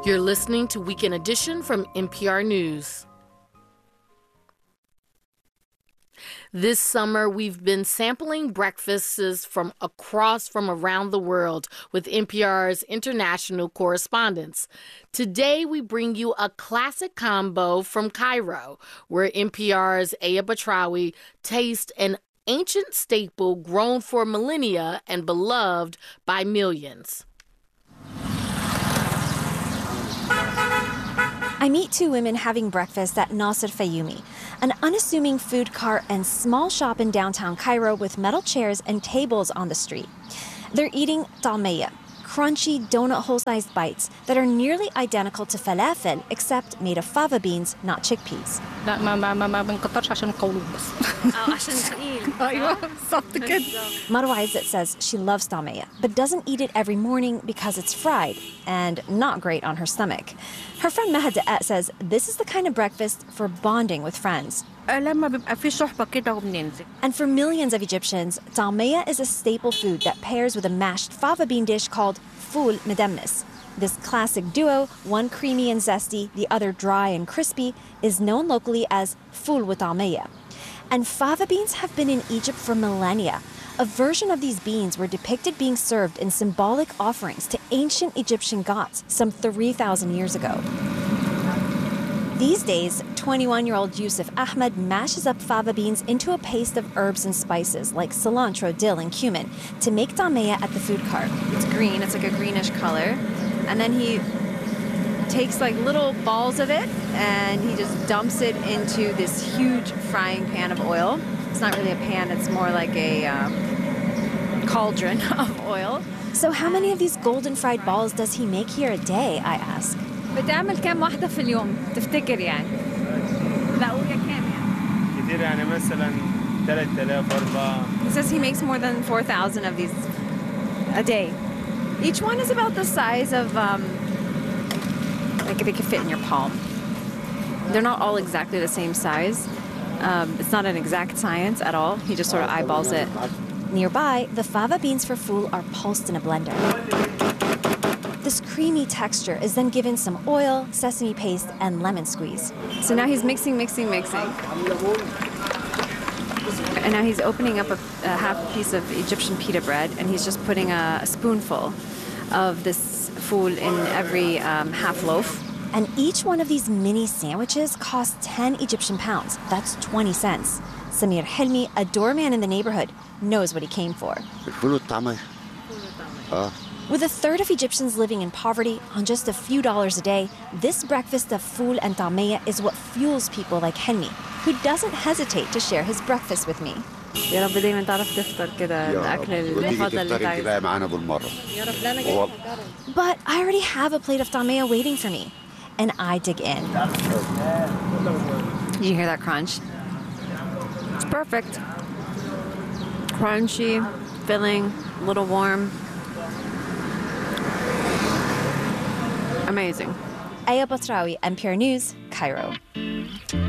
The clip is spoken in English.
You're listening to Weekend Edition from NPR News. This summer, we've been sampling breakfasts from around the world with NPR's international correspondents. Today, we bring you a classic combo from Cairo, where NPR's Aya Batrawi tastes an ancient staple grown for millennia and beloved by millions. I meet two women having breakfast at Nasser Fayumi, an unassuming food cart and small shop in downtown Cairo with metal chairs and tables on the street. They're eating talmeya, crunchy donut hole-sized bites that are nearly identical to falafel except made of fava beans, not chickpeas. Marwa Izzet says she loves talmeya, but doesn't eat it every morning because it's fried and not great on her stomach. Her friend Mahad Da'at says this is the kind of breakfast for bonding with friends. And for millions of Egyptians, talmeya is a staple food that pairs with a mashed fava bean dish called ful medemnis. This classic duo, one creamy and zesty, the other dry and crispy, is known locally as ful with talmeya. And fava beans have been in Egypt for millennia. A version of these beans were depicted being served in symbolic offerings to ancient Egyptian gods some 3,000 years ago. These days, 21-year-old Yusuf Ahmed mashes up fava beans into a paste of herbs and spices like cilantro, dill, and cumin to make talmeya at the food cart. It's green, it's like a greenish color. And then he takes like little balls of it and he just dumps it into this huge frying pan of oil. It's not really a pan, it's more like a cauldron of oil. So how many of these golden fried balls does he make here a day, I ask? بتعمل كم واحدة في اليوم تفتكر يعني؟ لا قول كام يعني؟ كتير يعني مثلا 3000 4. He says he makes more than 4,000 of these a day. Each one is about the size of like they could fit in your palm. They're not all exactly the same size. It's not an exact science at all. He just sort of eyeballs it. Nearby, the fava beans for ful are pulsed in a blender. This creamy texture is then given some oil, sesame paste, and lemon squeeze. So now he's mixing. And now he's opening up a half a piece of Egyptian pita bread, and he's just putting a spoonful of this ful in every half loaf. And each one of these mini sandwiches costs 10 Egyptian pounds. That's 20 cents. Samir Helmi, a doorman in the neighborhood, knows what he came for. With a third of Egyptians living in poverty on just a few dollars a day, this breakfast of ful and talmeya is what fuels people like Helmi, who doesn't hesitate to share his breakfast with me. يا رب دايما تعرف تفطر كده الأكل المفضل اللي معانا بالمرة. But I already have a plate of talmeya waiting for me, and I dig in. Did you hear that crunch? It's perfect. Crunchy, filling, a little warm. Amazing. Aya Batrawi, NPR News, Cairo.